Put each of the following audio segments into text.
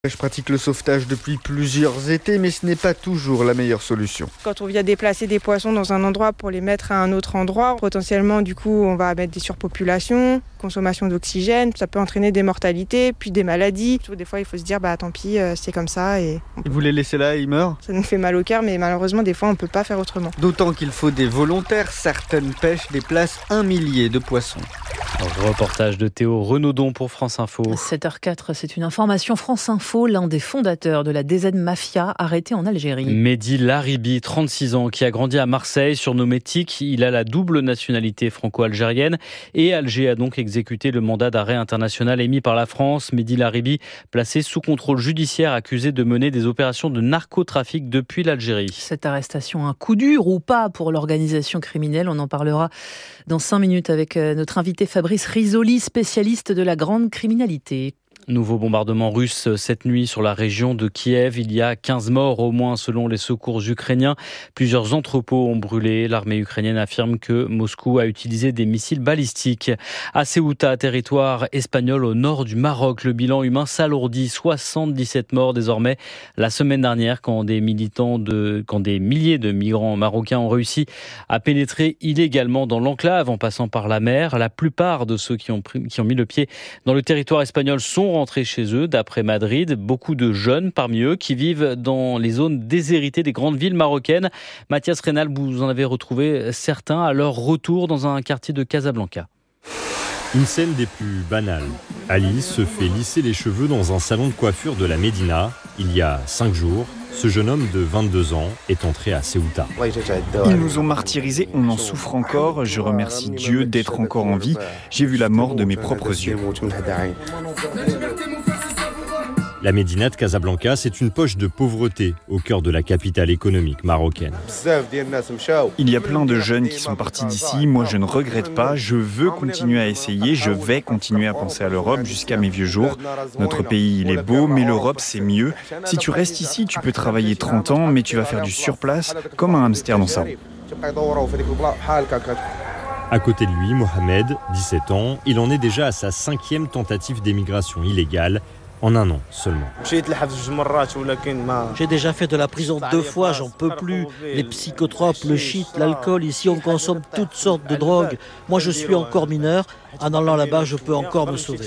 Je pratique le sauvetage depuis plusieurs étés, mais ce n'est pas toujours la meilleure solution. Quand on vient déplacer des poissons dans un endroit pour les mettre à un autre endroit, potentiellement, du coup, on va mettre des surpopulations, consommation d'oxygène, ça peut entraîner des mortalités, puis des maladies. Des fois, il faut se dire, tant pis, c'est comme ça. Et vous les laissez là et ils meurent ? Ça nous fait mal au cœur, mais malheureusement, des fois, on ne peut pas faire autrement. D'autant qu'il faut des volontaires. Certaines pêches déplacent 1 millier de poissons. Reportage de Théo Renaudon pour France Info. 7h04, c'est une information France Info. L'un des fondateurs de la DZ Mafia arrêté en Algérie. Mehdi Laribi, 36 ans, qui a grandi à Marseille, surnommé Tic. Il a la double nationalité franco-algérienne et Alger a donc exécuté le mandat d'arrêt international émis par la France. Mehdi Laribi, placé sous contrôle judiciaire, accusé de mener des opérations de narcotrafic depuis l'Algérie. Cette arrestation, un coup dur ou pas pour l'organisation criminelle ? On en parlera dans 5 minutes avec notre invité Fabrice Risoli, spécialiste de la grande criminalité. Nouveau bombardement russe cette nuit sur la région de Kiev. Il y a 15 morts au moins selon les secours ukrainiens. Plusieurs entrepôts ont brûlé. L'armée ukrainienne affirme que Moscou a utilisé des missiles balistiques. À Ceuta, territoire espagnol au nord du Maroc, le bilan humain s'alourdit. 77 morts désormais. La semaine dernière, quand des milliers de migrants marocains ont réussi à pénétrer illégalement dans l'enclave en passant par la mer. La plupart de ceux qui ont mis le pied dans le territoire espagnol sont rentrés chez eux, d'après Madrid. Beaucoup de jeunes parmi eux qui vivent dans les zones déshéritées des grandes villes marocaines. Mathias Reynal, vous en avez retrouvé certains à leur retour dans un quartier de Casablanca. Une scène des plus banales. Alice se fait lisser les cheveux dans un salon de coiffure de la Médina. Il y a 5 jours, ce jeune homme de 22 ans est entré à Ceuta. Ils nous ont martyrisés, on en souffre encore. Je remercie Dieu d'être encore en vie. J'ai vu la mort de mes propres yeux. La Médina de Casablanca, c'est une poche de pauvreté au cœur de la capitale économique marocaine. Il y a plein de jeunes qui sont partis d'ici. Moi, je ne regrette pas. Je veux continuer à essayer. Je vais continuer à penser à l'Europe jusqu'à mes vieux jours. Notre pays, il est beau, mais l'Europe, c'est mieux. Si tu restes ici, tu peux travailler 30 ans, mais tu vas faire du surplace comme un hamster dans sa roue. À côté de lui, Mohamed, 17 ans, il en est déjà à sa 5e tentative d'émigration illégale. En un an seulement. J'ai déjà fait de la prison 2 fois, j'en peux plus. Les psychotropes, le shit, l'alcool, ici on consomme toutes sortes de drogues. Moi je suis encore mineur, en allant là-bas je peux encore me sauver.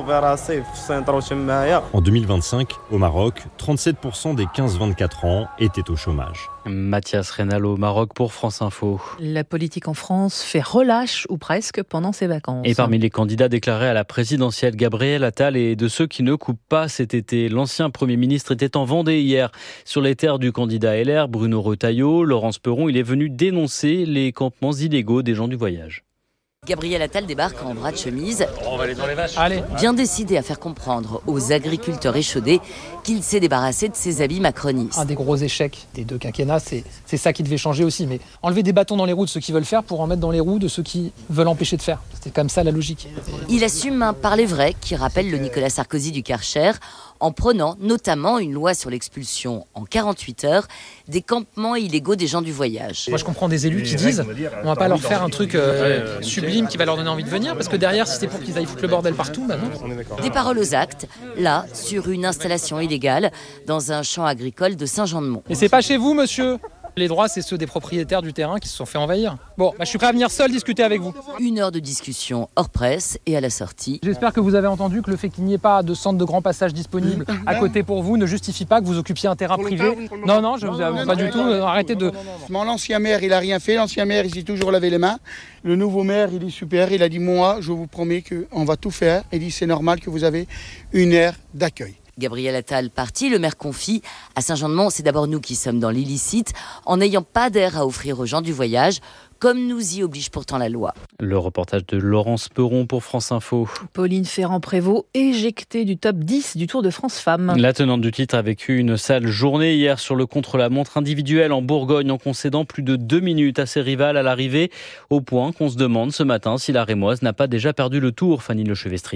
En 2025, au Maroc, 37% des 15-24 ans étaient au chômage. Mathias Reynal au Maroc pour France Info. La politique en France fait relâche, ou presque, pendant ses vacances. Et parmi les candidats déclarés à la présidentielle, Gabriel Attal est de ceux qui ne coupent pas cet été. L'ancien Premier ministre était en Vendée hier, sur les terres du candidat LR, Bruno Retailleau. Laurence Perron, il est venu dénoncer les campements illégaux des gens du voyage. Gabriel Attal débarque en bras de chemise, on va aller dans les vaches. bien décidé à faire comprendre aux agriculteurs échaudés qu'il s'est débarrassé de ses habits macronistes. Un des gros échecs des 2 quinquennats, c'est ça qui devait changer aussi. Mais enlever des bâtons dans les roues de ceux qui veulent faire pour en mettre dans les roues de ceux qui veulent empêcher de faire. C'était comme ça la logique. Il assume un parler vrai qui rappelle le Nicolas Sarkozy du Karcher, en prenant notamment une loi sur l'expulsion en 48 heures des campements illégaux des gens du voyage. Moi je comprends des élus qui disent on va pas leur faire un truc sublime qui va leur donner envie de venir, parce que derrière si c'était pour qu'ils aillent foutre le bordel partout, non. Des paroles aux actes, là, sur une installation illégale dans un champ agricole de Saint-Jean-de-Mont. Et c'est pas chez vous, monsieur ? Les droits, c'est ceux des propriétaires du terrain qui se sont fait envahir. Bon, je suis prêt à venir seul discuter avec vous. 1 heure de discussion hors presse et à la sortie. J'espère que vous avez entendu que le fait qu'il n'y ait pas de centre de grand passage disponible à côté pour vous ne justifie pas que vous occupiez un terrain privé. Non, je vous avoue pas du tout. Arrêtez de... L'ancien maire, il a rien fait. L'ancien maire, il s'est toujours lavé les mains. Le nouveau maire, il est super. Il a dit, moi, je vous promets qu'on va tout faire. Il dit, c'est normal que vous avez une aire d'accueil. Gabriel Attal parti, le maire confie à Saint-Jean-de-Mont, c'est d'abord nous qui sommes dans l'illicite, en n'ayant pas d'air à offrir aux gens du voyage, comme nous y oblige pourtant la loi. Le reportage de Laurence Perron pour France Info. Pauline Ferrand-Prévôt, éjectée du top 10 du Tour de France Femmes. La tenante du titre a vécu une sale journée hier sur le contre-la-montre individuel en Bourgogne en concédant plus de 2 minutes à ses rivales à l'arrivée, au point qu'on se demande ce matin si la Rémoise n'a pas déjà perdu le Tour, Fanny Lechevestrier.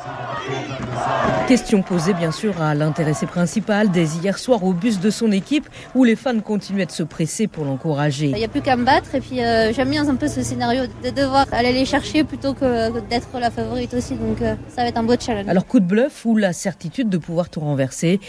Question posée bien sûr à l'intéressé principal dès hier soir au bus de son équipe où les fans continuaient de se presser pour l'encourager. Il n'y a plus qu'à me battre et puis j'aime bien un peu ce scénario de devoir aller les chercher plutôt que d'être la favorite aussi, donc ça va être un beau challenge. Alors coup de bluff ou la certitude de pouvoir tout renverser,